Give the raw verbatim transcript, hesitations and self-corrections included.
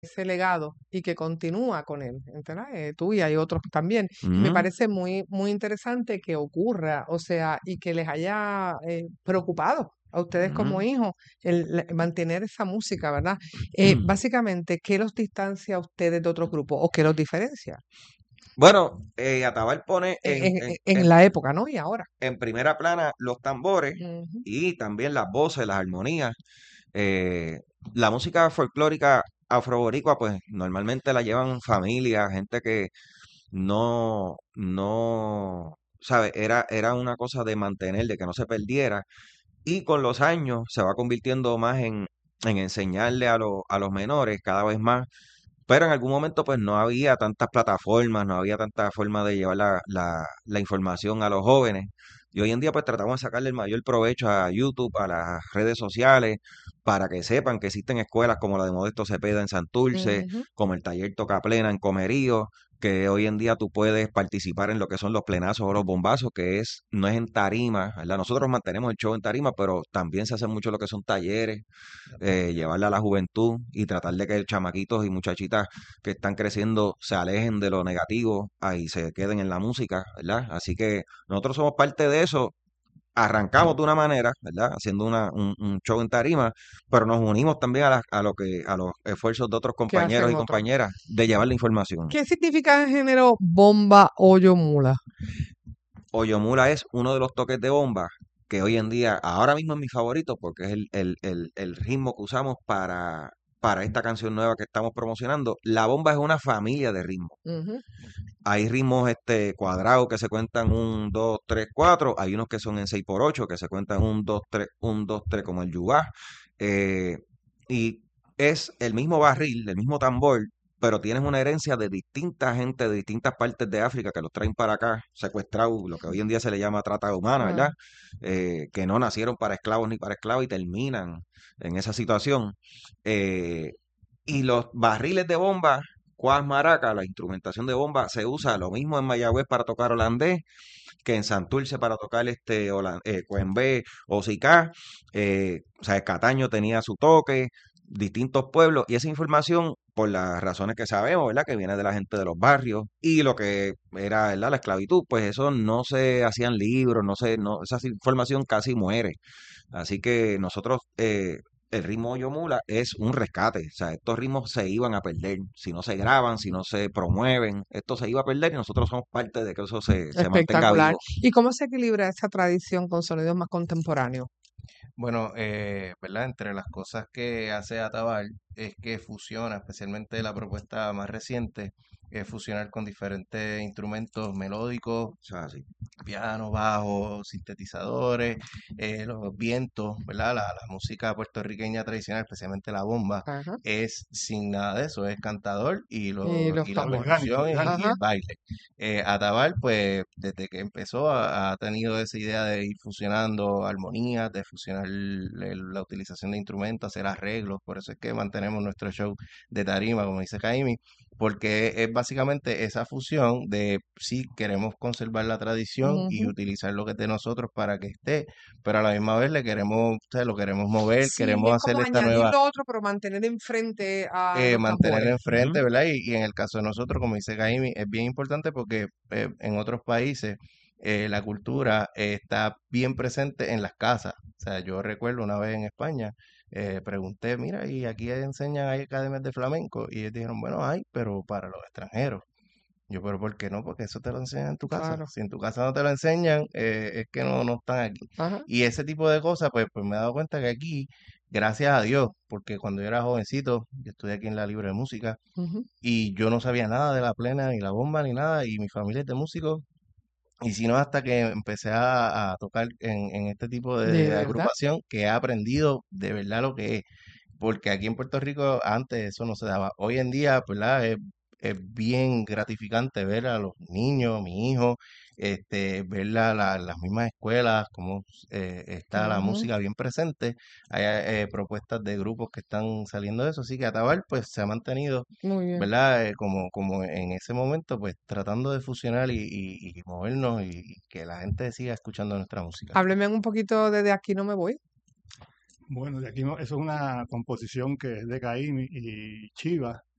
ese legado y que continúa con él, ¿verdad? Eh, tú y hay otros también. Y me Ujú, parece muy, muy interesante que ocurra, o sea, y que les haya eh, preocupado a ustedes como ujú. hijos el, la- mantener esa música, ¿verdad? Eh, básicamente, ¿qué los distancia a ustedes de otros grupos o qué los diferencia Bueno, eh, Ataval pone en, en, en- en, en en, la época, ¿no? Y ahora. en primera plana los tambores Ujú. y también las voces, las armonías. Eh, la música folclórica afroboricua, pues normalmente la llevan familias, gente que no, no, ¿sabe? Era, era una cosa de mantener, de que no se perdiera. Y con los años se va convirtiendo más en, en enseñarle a, los a los menores cada vez más. Pero en algún momento pues no había tantas plataformas, no había tanta forma de llevar la, la, la información a los jóvenes. Y hoy en día pues tratamos de sacarle el mayor provecho a YouTube, a las redes sociales, para que sepan que existen escuelas como la de Modesto Cepeda en Santurce, Ujú. como el taller Toca Plena en Comerío, que hoy en día tú puedes participar en lo que son los plenazos o los bombazos, que es, no es en tarima, ¿verdad? Nosotros mantenemos el show en tarima, pero también se hace mucho lo que son talleres, eh, llevarla a la juventud y tratar de que chamaquitos y muchachitas que están creciendo se alejen de lo negativo ahí se queden en la música, ¿verdad? Así que nosotros somos parte de eso. Arrancamos de una manera, ¿verdad? Haciendo una, un, un show en tarima, pero nos unimos también a, la- a lo que, a los esfuerzos de otros ¿Qué compañeros hacen y otros? compañeras de llevar la información. ¿Qué significa el género bomba, hoyo, mula? Oyomula es uno de los toques de bomba que hoy en día, ahora mismo es mi favorito porque es el, el, el, el ritmo que usamos para, para esta canción nueva que estamos promocionando. La bomba es una familia de ritmos. Ujú. Hay ritmos este, cuadrados que se cuentan un, dos, tres, cuatro. Hay unos que son en seis por ocho que se cuentan un, dos, tres, un, dos, tres como el yugá. Eh, y es el mismo barril, el mismo tambor, pero tienes una herencia de distinta gente de distintas partes de África que los traen para acá, secuestrados, lo que hoy en día se le llama trata humana, Ah, ¿verdad? Eh, que no nacieron para esclavos ni para esclavos y terminan en esa situación. Eh, y los barriles de bomba, cuas maraca, la instrumentación de bomba, se usa lo mismo en Mayagüez para tocar holandés que en Santurce para tocar este holan- eh, cuembé o sicá. Eh, o sea, Cataño tenía su toque, distintos pueblos, y esa información, por las razones que sabemos, ¿verdad? Que viene de la gente de los barrios, y lo que era, ¿verdad? La esclavitud, pues eso no se hacían libros, no se, no, esa información casi muere. Así que nosotros, eh, el ritmo Yomula es un rescate. O sea, estos ritmos se iban a perder. Si no se graban, si no se promueven, esto se iba a perder y nosotros somos parte de que eso se, se mantenga espectacular. vivo. ¿Y cómo se equilibra esa tradición con sonidos más contemporáneos? Bueno, eh, ¿verdad? Entre las cosas que hace Atabal es que fusiona, especialmente la propuesta más reciente, es fusionar con diferentes instrumentos melódicos, O sea, así. piano, bajo, sintetizadores, eh, los vientos, ¿verdad? La, la música puertorriqueña tradicional, especialmente la bomba, Ajá. es sin nada de eso, es cantador y, Y lo, los y la tambores. Orgánico, percusión y, y Ajá. el orgánico. baile. Eh, Ataval, pues desde que empezó ha, ha tenido esa idea de ir fusionando armonías, de fusionar el- el- la utilización de instrumentos, hacer arreglos, por eso es que mantenemos nuestro show de tarima, como dice Jaime, porque es básicamente esa fusión de si queremos conservar la tradición y Ujú. utilizar lo que es de nosotros para que esté, pero a la misma vez le queremos, o sea, lo queremos mover, Sí, queremos es hacer como esta añadir nueva, lo otro, pero mantener enfrente a eh, los mantener tambores. enfrente, Ujú. ¿verdad? Y, y en el caso de nosotros, como dice Jaime, es bien importante porque eh, en otros países eh, la cultura eh, está bien presente en las casas. O sea, yo recuerdo una vez en España, eh, pregunté, mira, ¿y aquí enseñan, hay academias de flamenco? Y ellos dijeron, bueno, hay, pero para los extranjeros. Yo, pero ¿por qué no? Porque eso te lo enseñan en tu casa. Claro. Si en tu casa no te lo enseñan, eh, es que no, no están aquí. Ajá. Y ese tipo de cosas, pues, pues me he dado cuenta que aquí, gracias a Dios, porque cuando yo era jovencito, yo estudié aquí en la Libre de Música, Ujú. y yo no sabía nada de la plena, ni la bomba, ni nada, y mi familia es de músicos, y si no, hasta que empecé a, a tocar en, en este tipo De de verdad. agrupación, que he aprendido de verdad lo que es porque aquí en Puerto Rico antes eso no se daba. Hoy en día, pues, ¿verdad? Es, es bien gratificante ver a los niños, mi hijo, este, ver la- la- las mismas escuelas, cómo eh, está la Ujú. música bien presente. Hay eh, propuestas de grupos que están saliendo de eso, así que Ataval pues se ha mantenido, Muy bien. ¿verdad? Eh, como, como en ese momento, pues tratando de fusionar y, y- y movernos y, y que la gente siga escuchando nuestra música. Hábleme un poquito de De aquí no me voy. Bueno, de aquí no, eso es una composición que es de Caín y Chiva.